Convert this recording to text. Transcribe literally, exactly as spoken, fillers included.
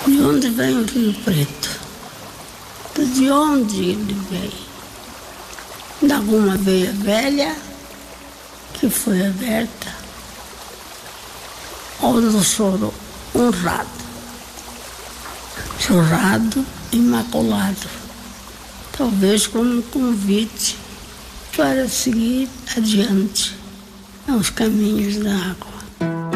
De onde vem o Rio Preto? De onde ele vem? De alguma veia velha que foi aberta ou do soro honrado, chorrado, imaculado, talvez como um convite para seguir adiante aos caminhos da água.